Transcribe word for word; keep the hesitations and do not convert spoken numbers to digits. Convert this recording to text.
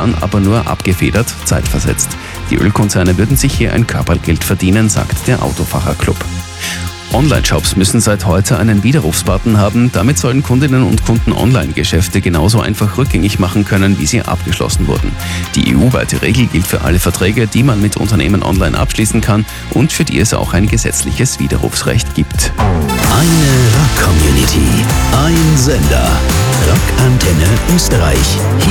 dann aber nur abgefedert, zeitversetzt. Die Ölkonzerne würden sich hier ein Körpergeld verdienen, sagt der Autofahrerclub. Online-Shops müssen seit heute einen Widerrufsbutton haben. Damit sollen Kundinnen und Kunden Online-Geschäfte genauso einfach rückgängig machen können, wie sie abgeschlossen wurden. Die E U-weite Regel gilt für alle Verträge, die man mit Unternehmen online abschließen kann und für die es auch ein gesetzliches Widerrufsrecht gibt. Eine Rock-Community, ein Sender. Rock Antenne Österreich.